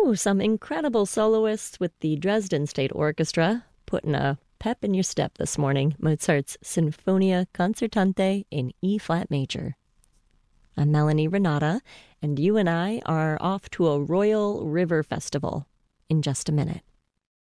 Ooh, some incredible soloists with the Dresden State Orchestra, putting a pep in your step this morning. Mozart's Sinfonia Concertante in E-flat major. I'm Melanie Renata, and you and I are off to a Royal River Festival in just a minute.